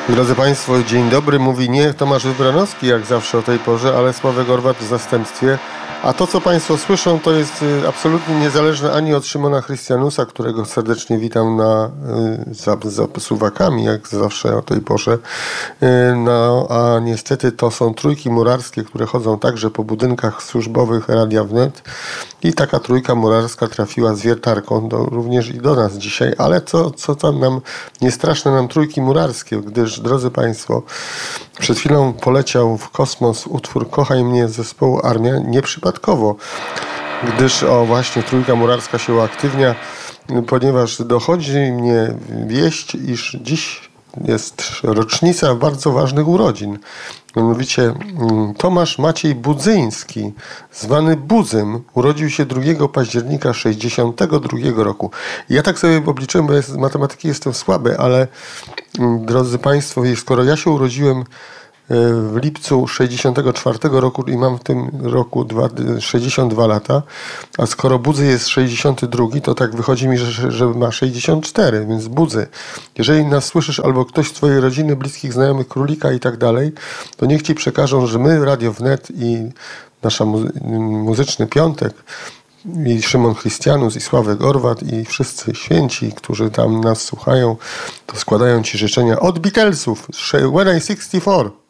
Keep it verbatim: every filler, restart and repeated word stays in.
Drodzy Państwo, dzień dobry. Mówi nie Tomasz Wybranowski, jak zawsze o tej porze, ale Sławek Orwat w zastępstwie. A to, co Państwo słyszą, to jest absolutnie niezależne ani od Szymona Chrystianusa, którego serdecznie witam na, za, za suwakami, jak zawsze o tej porze. No, a niestety to są trójki murarskie, które chodzą także po budynkach służbowych Radia Wnet. I taka trójka murarska trafiła z wiertarką do, również i do nas dzisiaj. Ale co, co tam nam, nie straszne nam trójki murarskie, gdyż, drodzy Państwo, przed chwilą poleciał w kosmos utwór Kochaj mnie zespołu Armia, nieprzypadkowo, gdyż o właśnie trójka murarska się uaktywnia, ponieważ dochodzi mnie wieść, iż dziś jest rocznica bardzo ważnych urodzin. Mianowicie Tomasz Maciej Budzyński, zwany Budzym, urodził się drugiego października sześćdziesiątego drugiego roku. I ja tak sobie obliczyłem, bo ja z matematyki jestem słaby, ale drodzy Państwo, skoro ja się urodziłem w lipcu sześćdziesiątego czwartego roku i mam w tym roku sześćdziesiąt dwa lata, a skoro Budzy jest sześćdziesiąty drugi, to tak wychodzi mi, że, że ma sześćdziesiąt cztery, więc Budzy, jeżeli nas słyszysz albo ktoś z twojej rodziny, bliskich znajomych, królika i tak dalej, to niech ci przekażą, że my, Radio Wnet i nasza muzy- muzyczny piątek i Szymon Chrystianus i Sławek Orwat i wszyscy święci, którzy tam nas słuchają, to składają ci życzenia od Beatlesów, When I sixty-four.